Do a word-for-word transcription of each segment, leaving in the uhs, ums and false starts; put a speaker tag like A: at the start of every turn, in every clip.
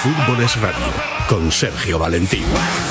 A: Fútbol es Radio, con Sergio Valentín.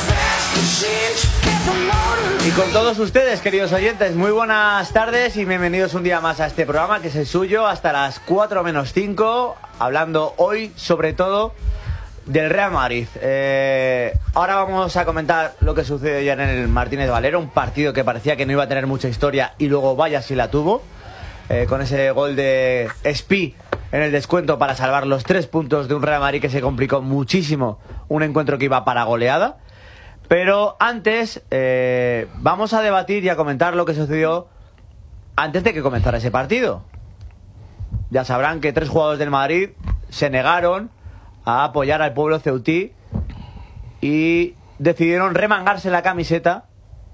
B: Y con todos ustedes, queridos oyentes, muy buenas tardes y bienvenidos un día más a este programa que es el suyo hasta las cuatro menos cinco, hablando hoy sobre todo del Real Madrid. Eh, ahora vamos a comentar lo que sucedió ayer en el Martínez Valero, un partido que parecía que no iba a tener mucha historia y luego vaya si la tuvo, eh, con ese gol de Espí en el descuento para salvar los tres puntos de un Real Madrid que se complicó muchísimo, un encuentro que iba para goleada. Pero antes eh, vamos a debatir y a comentar lo que sucedió antes de que comenzara ese partido. Ya sabrán que tres jugadores del Madrid se negaron a apoyar al pueblo ceutí y decidieron remangarse la camiseta,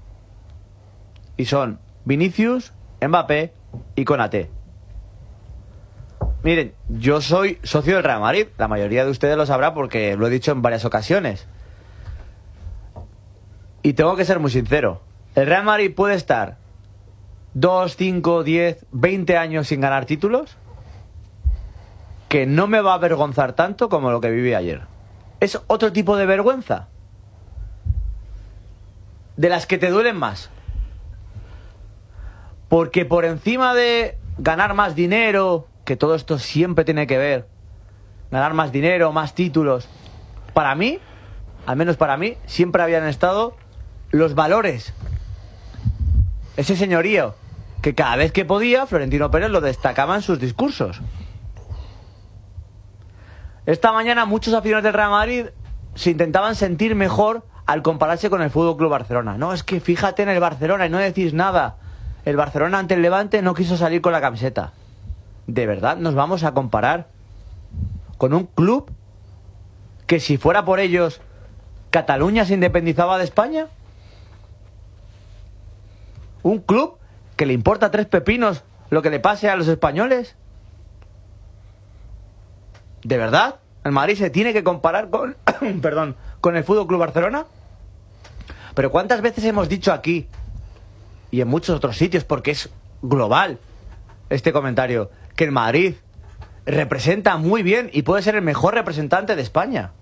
B: y son Vinicius, Mbappé y Konaté. Miren, yo soy socio del Real Madrid, la mayoría de ustedes lo sabrá porque lo he dicho en varias ocasiones. Y tengo que ser muy sincero, el Real Madrid puede estar dos, cinco, diez, veinte años sin ganar títulos, que no me va a avergonzar tanto como lo que viví ayer. Es otro tipo de vergüenza, de las que te duelen más. Porque por encima de ganar más dinero, que todo esto siempre tiene que ver, ganar más dinero, más títulos, para mí, al menos para mí, siempre habían estado los valores. Ese señorío que cada vez que podía, Florentino Pérez lo destacaba en sus discursos. Esta mañana muchos aficionados del Real Madrid se intentaban sentir mejor al compararse con el Fútbol Club Barcelona. No, es que fíjate en el Barcelona y no decís nada. El Barcelona ante el Levante no quiso salir con la camiseta. ¿De verdad nos vamos a comparar con un club que, si fuera por ellos, Cataluña se independizaba de España? ¿Un club que le importa tres pepinos lo que le pase a los españoles? ¿De verdad el Madrid se tiene que comparar con perdón, con el Fútbol Club Barcelona? Pero ¿cuántas veces hemos dicho aquí y en muchos otros sitios, porque es global este comentario, que el Madrid representa muy bien y puede ser el mejor representante de España?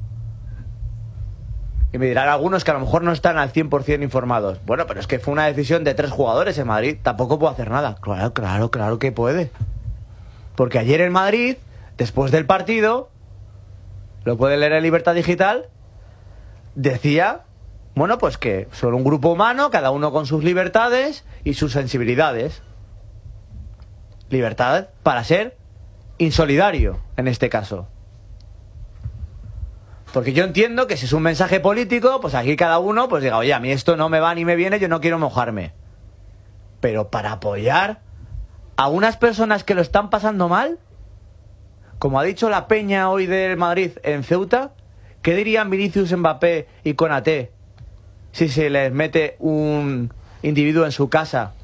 B: Y me dirán algunos que a lo mejor no están al cien por ciento informados. Bueno, pero es que fue una decisión de tres jugadores en Madrid. Tampoco puedo hacer nada. Claro, claro, claro que puede. Porque ayer en Madrid, después del partido, lo puede leer en Libertad Digital, decía, bueno, pues que son un grupo humano, cada uno con sus libertades y sus sensibilidades. Libertad para ser insolidario, en este caso. Porque yo entiendo que si es un mensaje político, pues aquí cada uno pues diga, oye, a mí esto no me va ni me viene, yo no quiero mojarme. Pero para apoyar a unas personas que lo están pasando mal, como ha dicho la peña hoy del Madrid en Ceuta, ¿qué dirían Vinicius, Mbappé y Konaté si se les mete un individuo en su casa?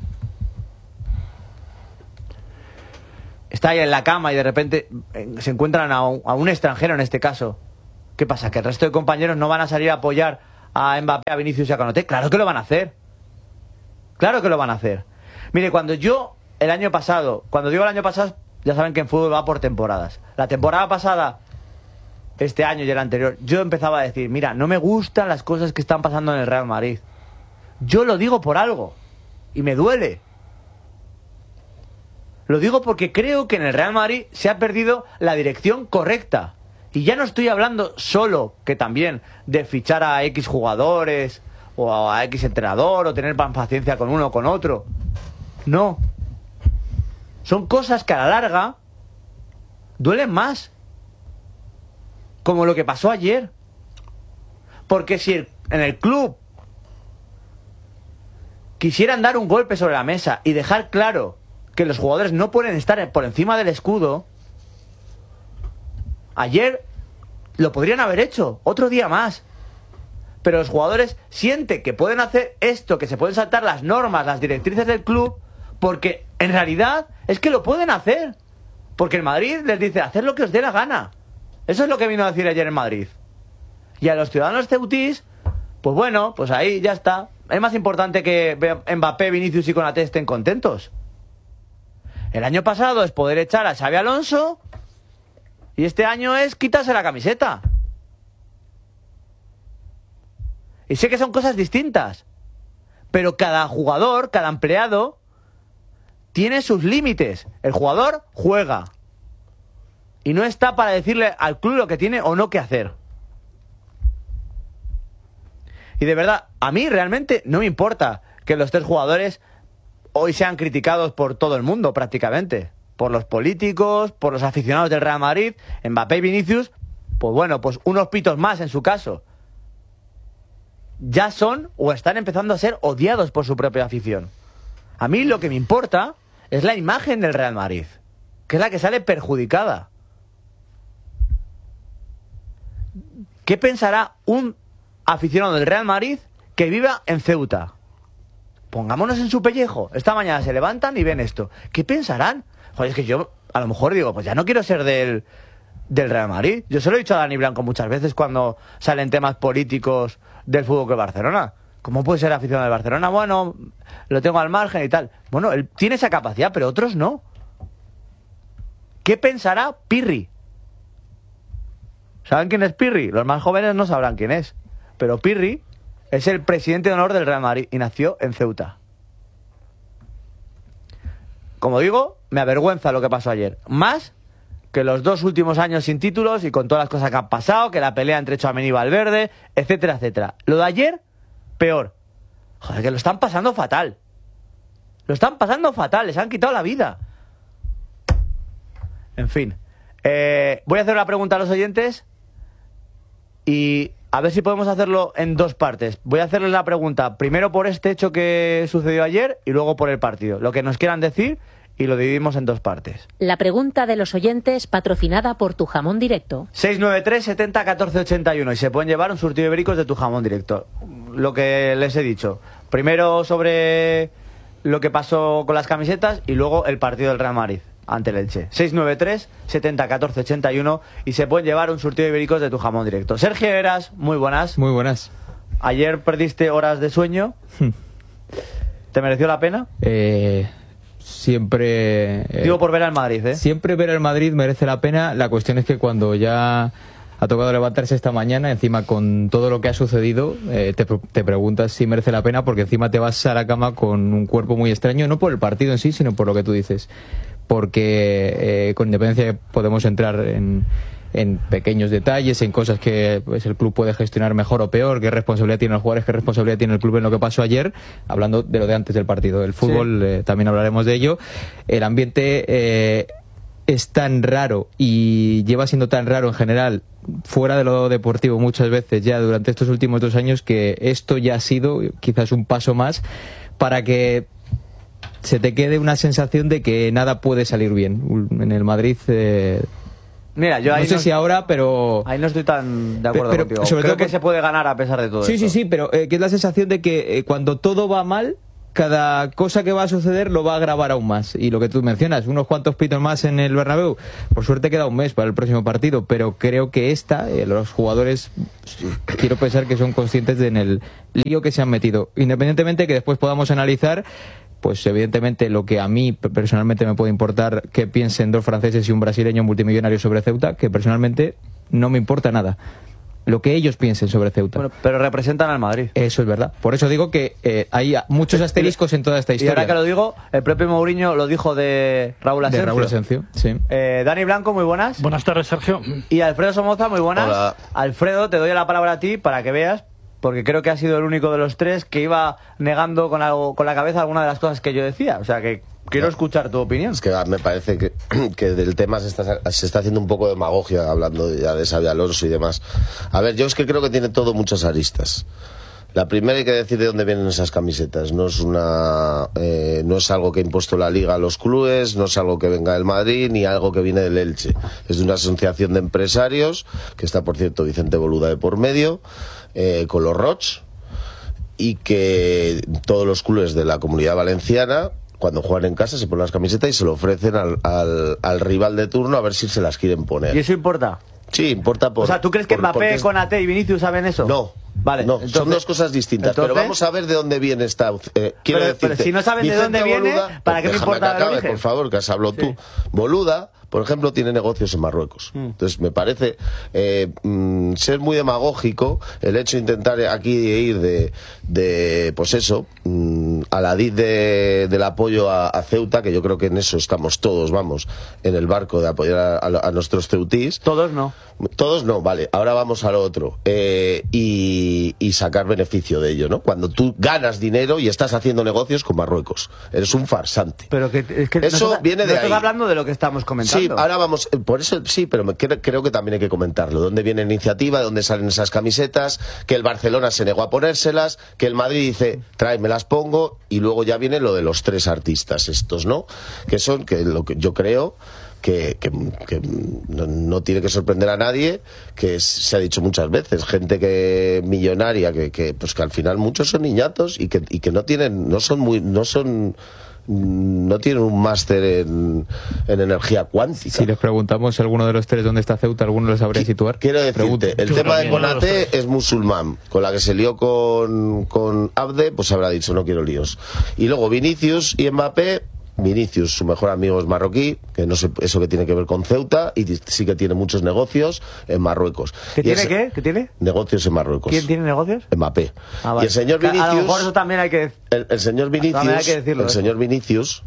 B: Está ahí en la cama y de repente se encuentran a un, a un extranjero en este caso. ¿Qué pasa? ¿Que el resto de compañeros no van a salir a apoyar a Mbappé, a Vinicius y a Konaté? Claro que lo van a hacer. Claro que lo van a hacer. Mire, cuando yo, el año pasado, cuando digo el año pasado, ya saben que en fútbol va por temporadas. La temporada pasada, este año y el anterior, yo empezaba a decir, mira, no me gustan las cosas que están pasando en el Real Madrid. Yo lo digo por algo. Y me duele. Lo digo porque creo que en el Real Madrid se ha perdido la dirección correcta. Y ya no estoy hablando solo, que también, de fichar a X jugadores o a X entrenador o tener más paciencia con uno o con otro. No. Son cosas que a la larga duelen más. Como lo que pasó ayer. Porque si el, en el club quisieran dar un golpe sobre la mesa y dejar claro que los jugadores no pueden estar por encima del escudo, ayer lo podrían haber hecho, otro día más. Pero los jugadores sienten que pueden hacer esto, que se pueden saltar las normas, las directrices del club, porque en realidad es que lo pueden hacer. Porque el Madrid les dice, haced lo que os dé la gana. Eso es lo que vino a decir ayer en Madrid. Y a los ciudadanos ceutís, pues bueno, pues ahí ya está. Es más importante que Mbappé, Vinicius y Konaté estén contentos. El año pasado es poder echar a Xabi Alonso y este año es quitarse la camiseta. Y sé que son cosas distintas. Pero cada jugador, cada empleado, tiene sus límites. El jugador juega. Y no está para decirle al club lo que tiene o no que hacer. Y de verdad, a mí realmente no me importa que los tres jugadores hoy sean criticados por todo el mundo prácticamente. Por los políticos, por los aficionados del Real Madrid, Mbappé y Vinicius, pues bueno, pues unos pitos más en su caso. Ya son o están empezando a ser odiados por su propia afición. A mí lo que me importa es la imagen del Real Madrid, que es la que sale perjudicada. ¿Qué pensará un aficionado del Real Madrid que viva en Ceuta? Pongámonos en su pellejo. Esta mañana se levantan y ven esto. ¿Qué pensarán? Joder, es que yo a lo mejor digo, pues ya no quiero ser del, del Real Madrid. Yo se lo he dicho a Dani Blanco muchas veces cuando salen temas políticos del Fútbol Club Barcelona. ¿Cómo puede ser aficionado del Barcelona? Bueno, lo tengo al margen y tal. Bueno, él tiene esa capacidad, pero otros no. ¿Qué pensará Pirri? ¿Saben quién es Pirri? Los más jóvenes no sabrán quién es. Pero Pirri es el presidente de honor del Real Madrid y nació en Ceuta. Como digo, me avergüenza lo que pasó ayer. Más que los dos últimos años sin títulos y con todas las cosas que han pasado, que la pelea entre Tchouaméni y Valverde, etcétera, etcétera. Lo de ayer, peor. Joder, que lo están pasando fatal. Lo están pasando fatal, les han quitado la vida. En fin. Eh, voy a hacer una pregunta a los oyentes y a ver si podemos hacerlo en dos partes. Voy a hacerles la pregunta primero por este hecho que sucedió ayer y luego por el partido. Lo que nos quieran decir y lo dividimos en dos partes.
C: La pregunta de los oyentes patrocinada por Tu Jamón Directo.
B: seis nueve tres, setenta, catorce, ochenta y uno y se pueden llevar un surtido de ibéricos de Tu Jamón Directo. Lo que les he dicho. Primero sobre lo que pasó con las camisetas y luego el partido del Real Madrid ante el Elche. seis nueve tres, setenta, catorce, ochenta y uno y se pueden llevar un surtido de ibéricos de Tu Jamón Directo. Sergio Heras, muy buenas.
D: Muy buenas.
B: Ayer perdiste horas de sueño. ¿Te mereció la pena?
D: Eh, siempre... Eh,
B: Digo por ver al Madrid, ¿eh?
D: Siempre ver al Madrid merece la pena. La cuestión es que cuando ya ha tocado levantarse esta mañana, encima con todo lo que ha sucedido, eh, te, te preguntas si merece la pena, porque encima te vas a la cama con un cuerpo muy extraño, no por el partido en sí, sino por lo que tú dices. Porque eh, con independencia podemos entrar en, en pequeños detalles, en cosas que pues, el club puede gestionar mejor o peor, qué responsabilidad tienen los jugadores, qué responsabilidad tiene el club en lo que pasó ayer, hablando de lo de antes del partido. El fútbol, sí. eh, también hablaremos de ello. El ambiente eh, es tan raro y lleva siendo tan raro en general, fuera de lo deportivo muchas veces ya durante estos últimos dos años, que esto ya ha sido quizás un paso más para que se te quede una sensación de que nada puede salir bien en el Madrid. eh,
B: Mira, yo ahí
D: no sé
B: no,
D: si ahora, pero
B: ahí no estoy tan de acuerdo
D: pero,
B: contigo.
D: sobre
B: Creo
D: todo
B: que se puede ganar a pesar de todo
D: sí,
B: esto.
D: sí, sí, pero eh, que es la sensación de que eh, cuando todo va mal, cada cosa que va a suceder lo va a agravar aún más. Y lo que tú mencionas, unos cuantos pitos más en el Bernabéu, por suerte queda un mes para el próximo partido, pero creo que esta, eh, los jugadores, quiero pensar que son conscientes de en el lío que se han metido. Independientemente que después podamos analizar, pues evidentemente lo que a mí personalmente me puede importar que piensen dos franceses y un brasileño multimillonario sobre Ceuta, que personalmente no me importa nada lo que ellos piensen sobre Ceuta.
B: Bueno, pero representan al Madrid.
D: Eso es verdad. Por eso digo que eh, hay muchos asteriscos en toda esta historia.
B: Y ahora que lo digo, el propio Mourinho lo dijo de Raúl Asencio.
D: De Raúl Asencio, sí.
B: Eh, Dani Blanco, muy buenas.
E: Buenas tardes, Sergio.
B: Y Alfredo Somoza, muy buenas.
F: Hola.
B: Alfredo, te doy la palabra a ti para que veas, porque creo que ha sido el único de los tres que iba negando con algo, con la cabeza alguna de las cosas que yo decía. O sea que quiero no. escuchar tu opinión.
F: Es que me parece que, que del tema se está, se está haciendo un poco de demagogia hablando ya de Xabi Alonso y demás. A ver, yo es que creo que tiene todo muchas aristas. La primera, hay que decir de dónde vienen esas camisetas. No es una, eh, no es algo que ha impuesto la Liga a los clubes, no es algo que venga del Madrid ni algo que viene del Elche. Es de una asociación de empresarios que está, por cierto, Vicente Boluda de por medio, eh, con los Roch, y que todos los clubes de la Comunidad Valenciana, cuando juegan en casa, se ponen las camisetas y se lo ofrecen al, al, al rival de turno a ver si se las quieren poner.
B: ¿Y eso importa?
F: Sí, importa por...
B: O sea, ¿tú crees que
F: por,
B: Mbappé,
F: es...
B: Konaté y Vinicius saben eso?
F: No.
B: Vale,
F: no,
B: entonces,
F: son dos cosas distintas.
B: entonces,
F: pero vamos a ver de dónde viene esta... Eh, quiero
B: pero,
F: decirte,
B: pero si no saben
F: Vicente
B: de dónde viene,
F: Boluda,
B: ¿para qué me
F: déjame
B: importa
F: que acabe,
B: el origen?
F: por favor, que has hablado
B: Sí.
F: tú. Boluda por ejemplo, tiene negocios en Marruecos. Mm. Entonces, me parece eh, mm, ser muy demagógico el hecho de intentar aquí ir de, de pues eso, mm, a la D I de, del apoyo a, a Ceuta, que yo creo que en eso estamos todos, vamos, en el barco de apoyar a, a, a nuestros ceutís.
B: Todos no.
F: Todos no, vale, ahora vamos a lo otro. Eh, y, y sacar beneficio de ello, ¿no? Cuando tú ganas dinero y estás haciendo negocios con Marruecos. Eres un farsante.
B: Pero que, es que
F: eso
B: no
F: viene de
B: no
F: ahí.
B: Estás hablando de lo que estamos comentando.
F: Sí, ahora vamos, por eso sí, pero me, creo, creo que también hay que comentarlo. ¿Dónde viene la iniciativa? ¿De dónde salen esas camisetas? Que el Barcelona se negó a ponérselas, que el Madrid dice, trae, me las pongo, y luego ya viene lo de los tres artistas estos, ¿no? Que son, que lo que yo creo... Que, que, que no, no tiene que sorprender a nadie, que es, se ha dicho muchas veces, gente que millonaria, que, que pues que al final muchos son niñatos y que, y que no tienen, no son muy, no son no tienen un máster en, en energía cuántica.
D: Si les preguntamos si alguno de los tres dónde está Ceuta, alguno lo sabría situar.
F: Quiero decirte,
D: Pregunto.
F: el tema de Konaté es musulmán, con la que se lió con, con Abde, pues habrá dicho no quiero líos. Y luego Vinicius y Mbappé. Vinicius, su mejor amigo es marroquí, que no sé eso que tiene que ver con Ceuta, y sí que tiene muchos negocios en Marruecos.
B: ¿Qué
F: y
B: tiene
F: ese,
B: qué? ¿Qué tiene?
F: Negocios en Marruecos.
B: ¿Quién tiene negocios?
F: Mbappé.
B: Ah, vale.
F: Y el señor Vinicius...
B: A lo mejor eso también hay que...
F: El, el señor Vinicius,
B: hay que decirlo,
F: el
B: eso.
F: señor Vinicius,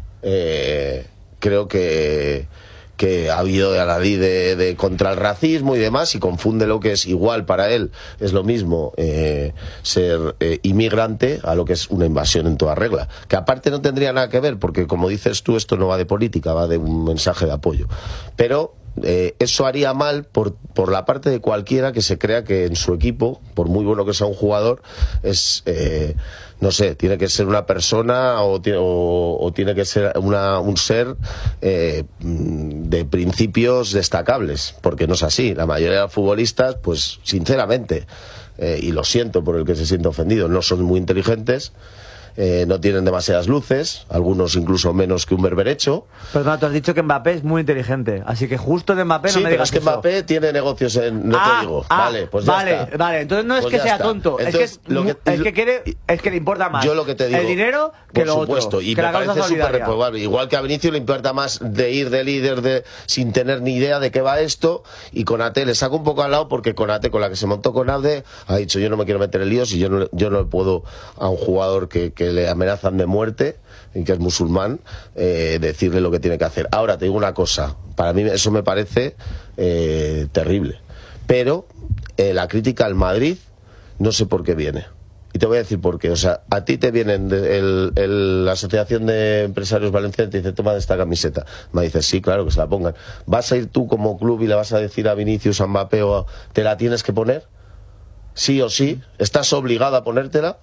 F: eh, creo que... que ha habido a la ley de, de contra el racismo y demás, y confunde lo que es igual para él, es lo mismo eh, ser eh, inmigrante a lo que es una invasión en toda regla, que aparte no tendría nada que ver, porque como dices tú, esto no va de política, va de un mensaje de apoyo, pero eh, eso haría mal por, por la parte de cualquiera que se crea que en su equipo, por muy bueno que sea un jugador, es... Eh, no sé, tiene que ser una persona o, o, o tiene que ser una, un ser eh, de principios destacables, porque no es así. La mayoría de los futbolistas, pues sinceramente, eh, y lo siento por el que se siente ofendido, no son muy inteligentes, eh, no tienen demasiadas luces, algunos incluso menos que un berberecho.
B: Perdón, tú has dicho que Mbappé es muy inteligente, así que justo de Mbappé no
F: sí,
B: me
F: pero
B: digas
F: es que
B: eso.
F: Mbappé tiene negocios en... No
B: ah,
F: te digo,
B: ah,
F: vale, pues ya
B: vale,
F: está.
B: Vale, entonces no es
F: Pues
B: que
F: ya
B: sea
F: está.
B: tonto,
F: Entonces,
B: es, que
F: lo
B: es,
F: que,
B: es que quiere, es que le importa más
F: yo lo que te digo,
B: el dinero que
F: por
B: lo
F: supuesto,
B: otro,
F: y
B: que
F: me
B: la causa
F: parece súper
B: solidaria.
F: reprobable. Igual que a Vinicius le importa más de ir de líder de sin tener ni idea de qué va esto, y Konaté le saca un poco al lado, porque Konaté, con la que se montó con Abde, ha dicho yo no me quiero meter en líos y yo no, yo no puedo a un jugador que, que le amenazan de muerte y que es musulmán, eh, decirle lo que tiene que hacer. Ahora te digo una cosa, para mí eso me parece eh, terrible, pero eh, la crítica al Madrid no sé por qué viene. Y te voy a decir por qué. O sea, a ti te vienen de el, el, la Asociación de Empresarios Valencianos y te dice, toma esta camiseta. Me dices, sí, claro, que se la pongan. ¿Vas a ir tú como club y le vas a decir a Vinicius, a Mbappé, o a, te la tienes que poner? Sí o sí. ¿Estás obligado a ponértela?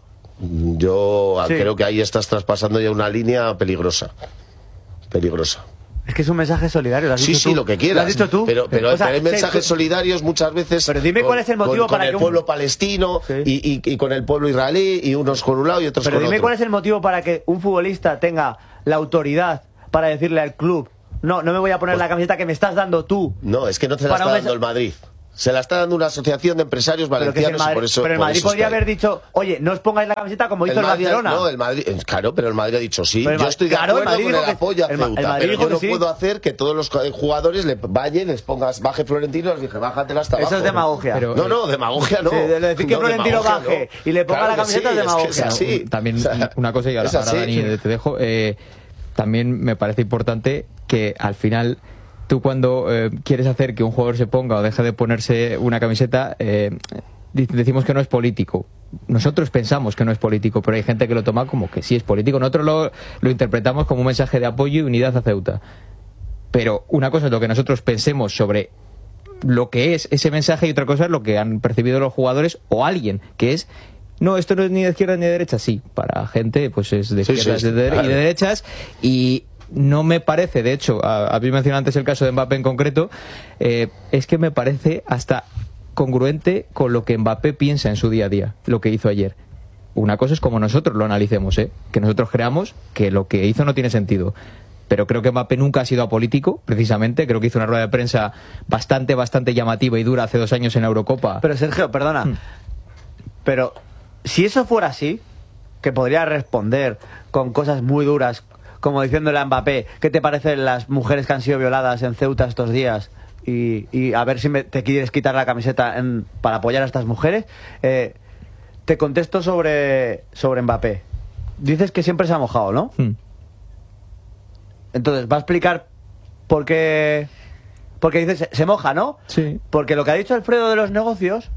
F: Yo sí. Creo que ahí estás traspasando ya una línea peligrosa. Peligrosa.
B: Es que es un mensaje solidario. ¿Lo has
F: sí,
B: dicho
F: sí,
B: tú?
F: lo que quieras.
B: ¿Lo has dicho tú?
F: Pero, pero,
B: o sea,
F: pero hay mensajes
B: sí,
F: solidarios muchas veces.
B: Pero dime
F: con,
B: cuál es el motivo
F: con,
B: para
F: con
B: que
F: el pueblo
B: un...
F: palestino
B: sí.
F: y, y, y con el pueblo israelí, y unos con un lado y otros
B: pero
F: con otro.
B: Pero dime cuál es el motivo para que un futbolista tenga la autoridad para decirle al club, no, no me voy a poner pues, la camiseta que me estás dando tú.
F: No, es que no te la está dando el Madrid. Se la está dando una asociación de empresarios valencianos.
B: Pero, Madrid,
F: y por eso,
B: pero el
F: por
B: Madrid
F: eso
B: podría haber dicho, oye, no os pongáis la camiseta como hizo el,
F: el Madrid,
B: Barcelona.
F: No, el Madrid, claro, pero el Madrid ha dicho sí.
B: Pero
F: yo estoy de
B: claro,
F: acuerdo
B: el
F: con el apoyo a
B: el,
F: Ceuta,
B: el Madrid
F: pero yo no
B: sí.
F: puedo hacer que todos los jugadores le vayan, les pongas, baje Florentino, les dije, bájatela hasta abajo.
B: Eso es demagogia.
F: Pero, no, no, demagogia no.
B: Sí, de decir que
F: no,
B: Florentino baje no. y le ponga claro la camiseta
F: sí,
B: es demagogia.
F: Es que es así.
D: También o sea, una cosa, y ahora, ahora Dani, te dejo, eh, también me parece importante que al final... Tú cuando eh, quieres hacer que un jugador se ponga o deje de ponerse una camiseta, eh, decimos que no es político. Nosotros pensamos que no es político, pero hay gente que lo toma como que sí es político. Nosotros lo, lo interpretamos como un mensaje de apoyo y unidad a Ceuta. Pero una cosa es lo que nosotros pensemos sobre lo que es ese mensaje y otra cosa es lo que han percibido los jugadores o alguien, que es... No, esto no es ni de izquierda ni de derecha. Sí, para gente pues es de izquierdas sí, sí, de, claro. y de derechas y... No me parece, de hecho, habéis mencionado antes el caso de Mbappé en concreto, eh, es que me parece hasta congruente con lo que Mbappé piensa en su día a día, lo que hizo ayer. Una cosa es como nosotros lo analicemos, ¿eh? Que nosotros creamos que lo que hizo no tiene sentido. Pero creo que Mbappé nunca ha sido apolítico, precisamente. Creo que hizo una rueda de prensa bastante, bastante llamativa y dura hace dos años en la Eurocopa.
B: Pero Sergio, perdona, hmm. pero si eso fuera así, que podría responder con cosas muy duras, como diciéndole a Mbappé, ¿qué te parecen las mujeres que han sido violadas en Ceuta estos días? Y, y a ver si me, te quieres quitar la camiseta en, para apoyar a estas mujeres. Eh, te contesto sobre, sobre Mbappé. Dices que siempre se ha mojado, ¿no?
D: Hmm.
B: Entonces, va a explicar por qué... Porque dices, se, se moja, ¿no?
D: Sí.
B: Porque lo que ha dicho Alfredo de los negocios,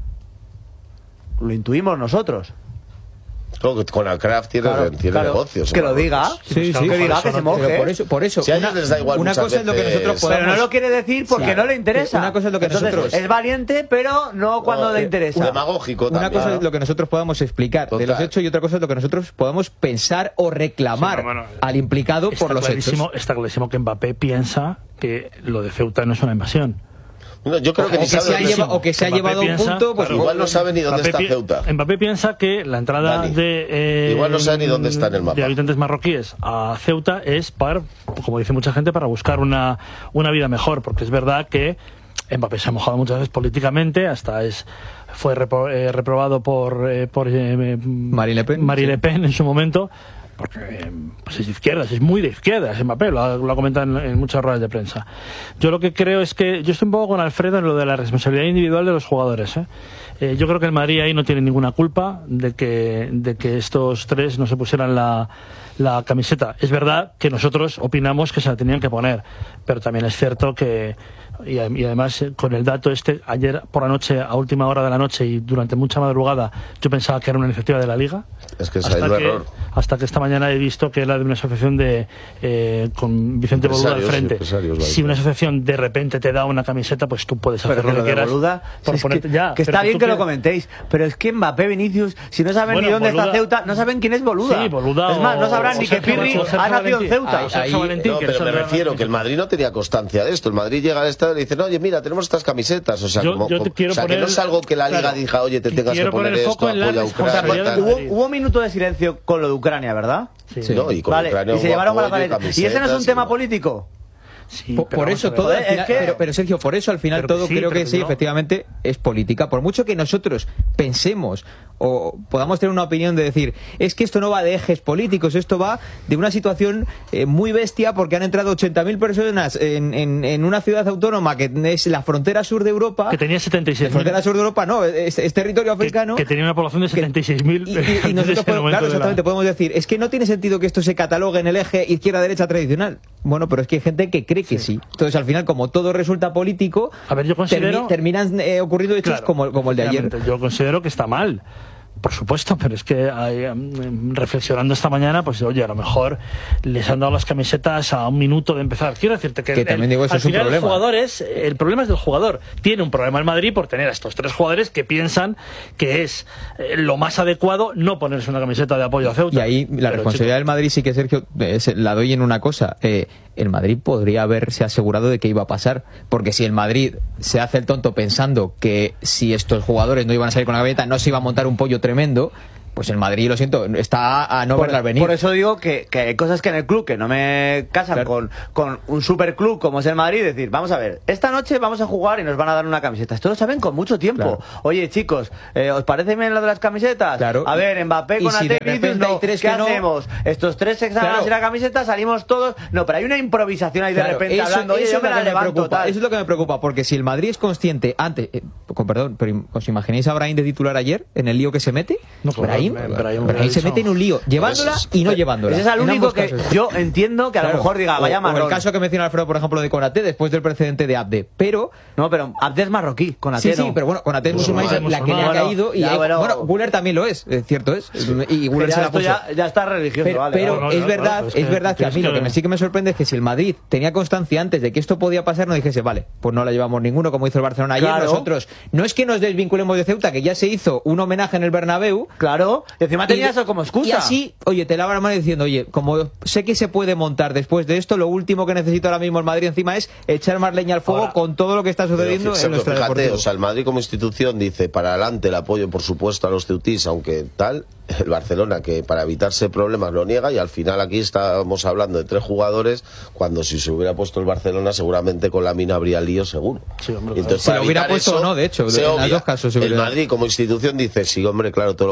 B: lo intuimos nosotros.
F: Claro, que con Alcraft tiene,
B: Claro,
F: tiene
B: claro.
F: negocios.
B: Que lo
F: ¿no?
B: diga.
D: Sí, sí,
B: que diga que se moje.
D: Pero por eso, por eso
F: Si a
D: una,
F: ellos les da igual
D: una
F: muchas
D: cosa es lo que
F: veces-
D: nosotros podamos...
B: Pero no lo quiere decir porque
D: Claro.
B: no le interesa.
D: Una cosa es lo que
B: Entonces,
D: nosotros...
B: es valiente, pero no cuando
F: No,
B: le
F: eh,
B: interesa.
F: demagógico
D: Una
F: también.
D: cosa es lo que nosotros podamos explicar de los
F: Total.
D: hechos y otra cosa es lo que nosotros podamos pensar o reclamar
E: Sí, no, bueno,
D: al implicado
E: Está
D: por los
E: clarísimo,
D: hechos.
E: está clarísimo que Mbappé piensa que lo de Ceuta no es una invasión.
F: No, yo creo que
D: O
F: ni
D: que
F: sabe
D: se ha
F: dónde-
D: lleva- o que se ha
E: Mbappé
D: llevado a un
E: piensa-
D: punto, pues
E: claro,
F: igual no sabe ni dónde
E: Mbappé
F: está
E: pi-
F: Ceuta.
E: Mbappé piensa que la entrada
F: Dani.
E: de eh,
F: Igual no sabe ni dónde está en el mapa.
E: de habitantes marroquíes a Ceuta es para, como dice mucha gente, para buscar una, una vida mejor, porque es verdad que Mbappé se ha mojado muchas veces políticamente, hasta es fue repro- eh, reprobado por eh, por eh,
D: Marine Le Pen,
E: Marine
D: sí.
E: Le Pen en su momento, porque eh, pues es de izquierdas, es muy de izquierdas, Mbappé lo ha, lo ha comentado en, en muchas ruedas de prensa. Yo lo que creo es que yo estoy un poco con Alfredo en lo de la responsabilidad individual de los jugadores, ¿eh? Eh, yo creo que el Madrid ahí no tiene ninguna culpa de que, de que estos tres no se pusieran la, la camiseta. Es verdad que nosotros opinamos que se la tenían que poner, pero también es cierto que, y, y además eh, con el dato este, ayer por la noche, a última hora de la noche y durante mucha madrugada, yo pensaba que era una iniciativa de la Liga.
F: Es que es ahí
E: hasta
F: un
E: que,
F: error.
E: hasta que esta mañana he visto que era de una asociación de eh, con Vicente Boluda al
F: Empresarios,
E: frente.
F: empresarios, vale.
E: Si una asociación de repente te da una camiseta, pues tú puedes hacer
B: Pero
E: lo
B: que
E: que
B: lo de
E: quieras.
B: Boluda,
E: por
B: si es
E: ponerte-
B: que,
E: ya,
B: que
E: pero
B: está bien
E: tú
B: que lo
E: quieres-
B: comentéis, pero es que Mbappé, Vinicius, si no saben
E: Bueno,
B: ni dónde
E: Boluda-
B: está Ceuta, no saben quién es Boluda.
E: Sí, Boluda
B: es más, no
E: o-
B: sabrán
E: o
B: ni que
E: Sergio
B: Pirri
E: Sergio
B: ha nacido en
E: Valentín.
B: Ceuta.
E: O Sergio Valentín,
F: No,
E: que
F: pero
E: es
F: me
E: el-
F: refiero que el Madrid no tenía constancia de esto. El Madrid llega al estadio y dice, no, oye, mira, tenemos estas camisetas. O sea,
E: Yo-
F: como-
E: yo te quiero
F: o sea que
E: poner-
F: no es algo que la Liga
E: claro,
F: diga, oye, te tengas que
E: quiero
F: poner
E: poner el
F: esto,
E: foco en la
F: apoya a Ucrania.
E: responsabilidad
F: tal.
E: del
B: Hubo,
E: Madrid.
B: hubo un minuto de silencio con lo de Ucrania, ¿verdad?
E: Sí.
F: No, y con
B: Vale,
F: Ucrania
B: y se
F: hubo
B: llevaron para la
F: apoyo,
B: pared. ¿Y ese no es un
F: camisetas,
B: tema
F: y-
B: político?
E: Sí,
D: Por,
E: pero
D: por
E: vamos
D: eso
E: a ver.
D: todo al
B: Joder,
D: final-
B: es que-
D: pero, pero Sergio, por eso al final
E: Pero que
D: todo
E: sí,
D: creo
E: pero
D: que
E: que
D: sí,
E: no.
D: efectivamente es política. Por mucho que nosotros pensemos o podamos tener una opinión de decir, es que esto no va de ejes políticos, esto va de una situación eh, muy bestia porque han entrado ochenta mil personas en, en, en una ciudad autónoma que es la frontera sur de Europa.
E: Que tenía setenta y seis
D: La frontera sur de Europa no, es, es territorio
E: que,
D: africano.
E: que tenía una población de setenta y seis mil.
D: Y, y- y nosotros podemos, claro, exactamente, podemos decir, es que no tiene sentido que esto se catalogue en el eje izquierda-derecha tradicional. Bueno, pero es que hay gente que cree que sí. Entonces, al final, como todo resulta político,
E: A ver, yo considero-
D: termi- terminan eh, ocurriendo hechos
E: Claro,
D: como, como el de ayer.
E: efectivamente, Yo considero que está mal. Por supuesto, pero es que hay, em, reflexionando esta mañana, pues oye, a lo mejor les han dado las camisetas a un minuto de empezar. Quiero decirte que,
D: Que
E: el-
D: también digo, eso
E: al
D: es un
E: final
D: problema.
E: los jugadores, el problema es del jugador. Tiene un problema el Madrid por tener a estos tres jugadores que piensan que es eh, lo más adecuado no ponerse una camiseta de apoyo a Ceuta.
D: Y ahí la
E: Pero,
D: responsabilidad del Madrid sí que, Sergio, eh, se- la doy en una cosa. Eh, el Madrid podría haberse asegurado de que iba a pasar. Porque si el Madrid se hace el tonto pensando que si estos jugadores no iban a salir con la camiseta no se iba a montar un pollo tremendo, pues el Madrid, lo siento, está a no
B: Por,
D: verlas venir.
B: por eso digo que, que hay cosas que en el club que no me casan
D: Claro.
B: con, con un superclub como es el Madrid. Decir, vamos a ver, esta noche vamos a jugar y nos van a dar una camiseta. Esto lo saben con mucho tiempo.
D: Claro.
B: Oye, chicos, eh, ¿os parece bien lo de las camisetas?
D: Claro.
B: A ver, Mbappé
D: Y
B: con
D: si de
B: Ate, Vinicius,
D: repente hay
B: no.
D: tres
B: ¿Qué
D: que no-
B: hacemos? Estos tres se examen
D: Claro.
B: así la camiseta, salimos todos. No, pero hay una improvisación ahí de
D: Claro,
B: repente
D: eso-
B: hablando. Oye,
D: eso
B: yo
D: es
B: me
D: lo
B: la
D: que me
B: levanto,
D: preocupa,
B: tal.
D: Eso es lo que me preocupa, porque si el Madrid es consciente antes, eh, con perdón, pero ¿os imagináis a Brahim de titular ayer en el lío que se mete?
E: No, claro,
D: Brahim,
E: Brahim-
D: Brahim,
E: Brahim
D: se
E: no.
D: mete en un lío, llevándola
F: Pues es-
D: y no llevándola.
B: Ese es el
D: En
B: único
D: ambos
B: que
D: casos.
B: yo entiendo que a
D: Claro.
B: lo mejor diga, vaya
D: o, o
B: marrón.
D: el caso que menciona Alfredo, por ejemplo, de Konaté, después del precedente de Abde. Pero
B: No, pero Abde es marroquí, con Ate
D: sí, sí,
B: no.
D: pero bueno, Konaté es musulmán,
E: Musulmán,
D: la que le ha
E: musulmán.
D: caído. Y
B: Ya,
D: hay-
B: bueno.
D: bueno, Guller también lo es, eh, cierto es. Y Guller
B: Ya
D: se la
B: esto
D: puso.
B: ya, ya está religioso,
D: Pero,
B: vale.
D: pero
E: no, no,
D: es
E: no,
D: verdad,
E: no, es
D: es
E: que
D: verdad que a mí
E: tienes
D: lo que
E: que-
D: me, sí que me sorprende es que si el Madrid tenía constancia antes de que esto podía pasar, no dijese, vale, pues no la llevamos ninguno, como hizo el Barcelona ayer.
B: Claro.
D: Nosotros, no es que nos desvinculemos de Ceuta, que ya se hizo un homenaje en el Bernabéu.
B: Claro, y encima tenía
D: Y-
B: eso como excusa.
D: Y así, oye, te lava la mano diciendo, oye, como sé que se puede montar después de esto, lo último que necesito ahora mismo el Madrid encima es echar más leña al fuego
E: Ahora,
D: con todo lo que está
F: Pero
D: sucediendo
F: fíjate,
D: en nuestra
F: fíjate,
D: deportiva.
F: o sea, el Madrid como institución dice para adelante el apoyo, por supuesto, a los ceutís, aunque tal, el Barcelona, que para evitarse problemas lo niega, y al final aquí estamos hablando de tres jugadores, cuando si se hubiera puesto el Barcelona, seguramente con la mina habría lío seguro.
E: Sí, hombre,
F: Y entonces,
D: Se lo
F: para
D: hubiera
F: evitar
D: puesto
F: eso,
D: o no, de hecho,
F: se
D: en los
F: obvia.
D: dos casos se
F: El
D: hubiera-
F: Madrid como institución dice, sí, hombre, claro, todo lo que sea apoyo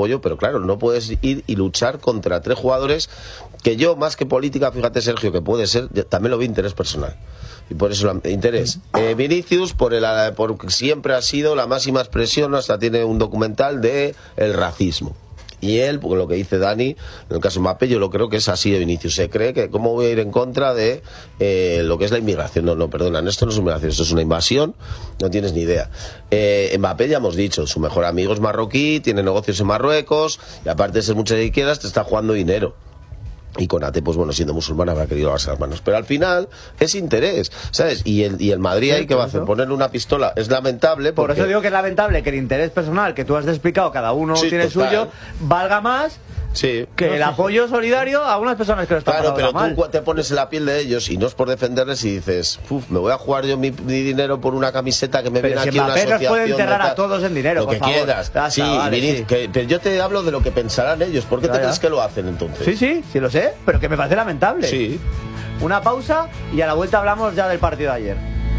F: apoyo, pero claro, no puedes ir y luchar contra tres jugadores que yo, más que política, fíjate Sergio, que puede ser, también lo vi interés personal. Y por eso la, interés. Eh, Vinicius, por el, por siempre ha sido la máxima expresión, hasta tiene un documental de el racismo. Y él, porque lo que dice Dani, en el caso de Mbappé, yo lo creo que es así de Vinicius. Se cree que cómo voy a ir en contra de eh, lo que es la inmigración. No, no, perdona, esto no es inmigración, esto es una invasión, no tienes ni idea. Eh, Mbappé ya hemos dicho, su mejor amigo es marroquí, tiene negocios en Marruecos, y aparte de ser muchas izquierdas, te está jugando dinero. Y Konate, pues bueno, siendo musulmán habrá querido lavarse las manos. Pero al final es interés, ¿sabes? Y el, y el Madrid ahí, ¿qué va a hacer? Ponerle una pistola. Es lamentable porque...
B: Por eso digo que es lamentable que el interés personal que tú has explicado, cada uno
F: sí,
B: tiene el suyo, valga más...
F: Sí.
B: Que el apoyo solidario a unas personas que lo están
F: claro, pero
B: mal.
F: tú te pones en la piel de ellos y no es por defenderles y dices, Uf, me voy a jugar yo mi, mi dinero por una camiseta que me
B: pero
F: viene
B: si
F: aquí una asociación.
B: Nos puede enterrar a todos en dinero,
F: lo
B: por
F: que
B: favor.
F: quieras.
B: Ya
F: sí,
B: está, vale,
F: Vinicius,
B: sí.
F: Que, pero yo te hablo de lo que pensarán ellos. ¿Por qué
B: ya,
F: te
B: ya.
F: crees que lo hacen entonces?
B: Sí, sí, sí lo sé, pero que me parece lamentable.
F: Sí.
B: Una pausa y a la vuelta hablamos ya del partido de ayer.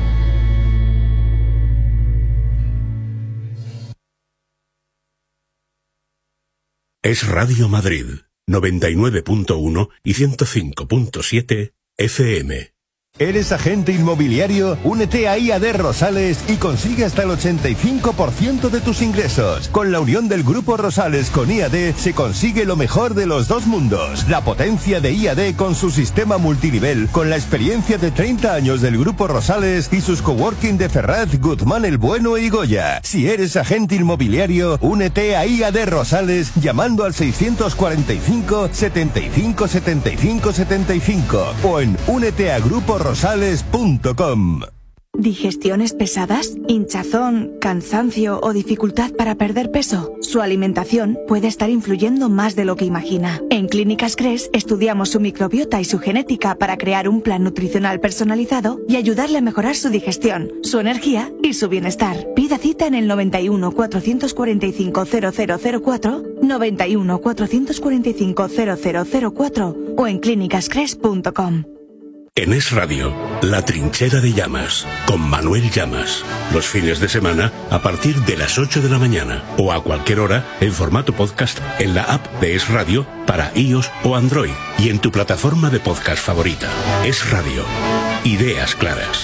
A: Es Radio Madrid, noventa y nueve punto uno y ciento cinco punto siete F M.
G: ¿Eres agente inmobiliario? Únete a I A D Rosales y consigue hasta el ochenta y cinco por ciento de tus ingresos. Con la unión del Grupo Rosales con I A D se consigue lo mejor de los dos mundos. La potencia de I A D con su sistema multinivel, con la experiencia de treinta años del Grupo Rosales y sus coworking de Ferraz, Guzmán el Bueno y Goya. Si eres agente inmobiliario, únete a I A D Rosales llamando al seiscientos cuarenta y cinco, setenta y cinco, setenta y cinco, setenta y cinco o en únete a grupo rosales punto com.
H: ¿Digestiones pesadas? ¿Hinchazón, cansancio o dificultad para perder peso? Su alimentación puede estar influyendo más de lo que imagina. En Clínicas Cres estudiamos su microbiota y su genética para crear un plan nutricional personalizado y ayudarle a mejorar su digestión, su energía y su bienestar. Pida cita en el noventa y uno, cuatrocientos cuarenta y cinco, cero cero cero cuatro, noventa y uno, cuatrocientos cuarenta y cinco, cero cero cero cuatro o en clínicas cres punto com.
A: En Es Radio, La Trinchera de Llamas, con Manuel Llamas. Los fines de semana a partir de las ocho de la mañana o a cualquier hora en formato podcast en la app de Es Radio para iOS o Android y en tu plataforma de podcast favorita. Es Radio. Ideas claras.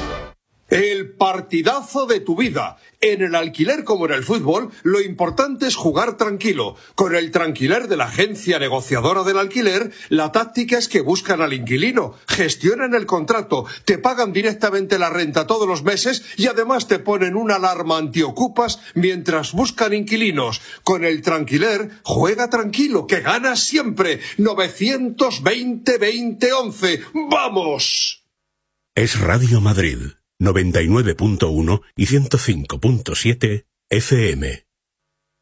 I: El partidazo de tu vida. En el alquiler como en el fútbol, lo importante es jugar tranquilo. Con el Tranquiler de la agencia negociadora del alquiler, la táctica es que buscan al inquilino, gestionan el contrato, te pagan directamente la renta todos los meses y además te ponen una alarma antiocupas mientras buscan inquilinos. Con el Tranquiler, juega tranquilo, que ganas siempre. novecientos veinte, veinte, once. ¡Vamos!
A: Es Radio Madrid, noventa y nueve punto uno y ciento cinco punto siete F M.